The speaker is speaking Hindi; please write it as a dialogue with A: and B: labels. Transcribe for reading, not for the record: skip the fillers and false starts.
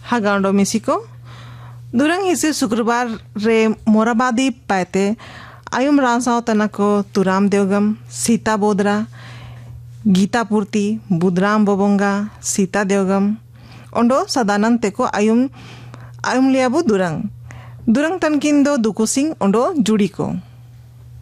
A: Hagando Misiko. Durang isi शुक्रवार रे मोराबादी पाते आयुम रासाव तनको तुराम देवगम सीता बोदरा गीता पूर्ति बुधराम बोबोंगा सीता देवगम ओंडो सदानंद तेको आयुम लियाबु दुरंग तनकिन दो दुकुसिंग ओंडो जुड़ी को